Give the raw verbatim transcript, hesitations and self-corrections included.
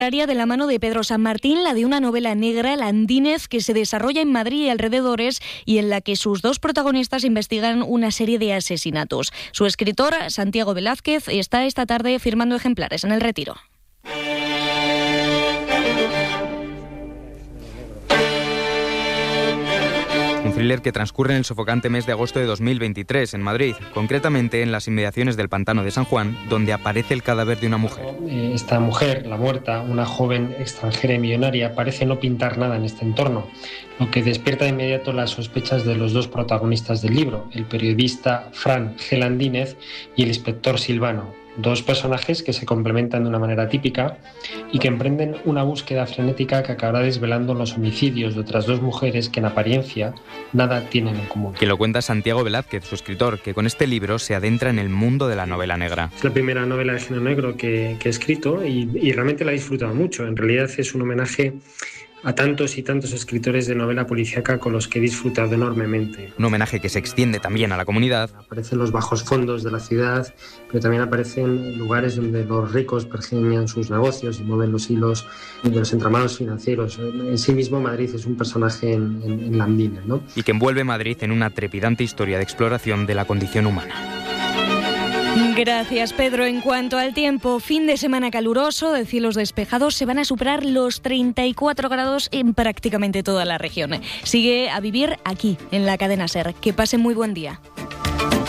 De la mano de Pedro San Martín, la de una novela negra, Landínez, que se desarrolla en Madrid y alrededores y en la que sus dos protagonistas investigan una serie de asesinatos. Su escritor, Santiago Velázquez, está esta tarde firmando ejemplares en El Retiro. Un thriller que transcurre en el sofocante mes de agosto de dos mil veintitrés en Madrid, concretamente en las inmediaciones del Pantano de San Juan, donde aparece el cadáver de una mujer. Esta mujer, la muerta, una joven extranjera y millonaria, parece no pintar nada en este entorno, lo que despierta de inmediato las sospechas de los dos protagonistas del libro, el periodista Fran G. Landínez y el inspector Silvano. Dos personajes que se complementan de una manera típica y que emprenden una búsqueda frenética que acabará desvelando los homicidios de otras dos mujeres que en apariencia nada tienen en común. Que lo cuenta Santiago Velázquez, su escritor, que con este libro se adentra en el mundo de la novela negra. Es la primera novela de género negro que, que he escrito y, y realmente la he disfrutado mucho. En realidad es un homenaje a tantos y tantos escritores de novela policíaca con los que he disfrutado enormemente. Un homenaje que se extiende también a la comunidad. Aparecen los bajos fondos de la ciudad, pero también aparecen lugares donde los ricos pergeñan sus negocios y mueven los hilos de los entramados financieros. En sí mismo Madrid es un personaje en, en, en Landínez, ¿no? Y que envuelve Madrid en una trepidante historia de exploración de la condición humana. Gracias, Pedro. En cuanto al tiempo, fin de semana caluroso, de cielos despejados, se van a superar los treinta y cuatro grados en prácticamente toda la región. Sigue a vivir aquí, en la cadena SER. Que pasen muy buen día.